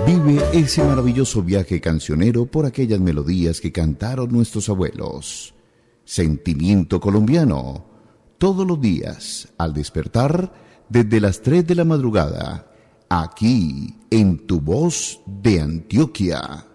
Vive ese maravilloso viaje cancionero por aquellas melodías que cantaron nuestros abuelos. Sentimiento colombiano. Todos los días, al despertar, desde las 3 de la madrugada, aquí en Tu Voz de Antioquia.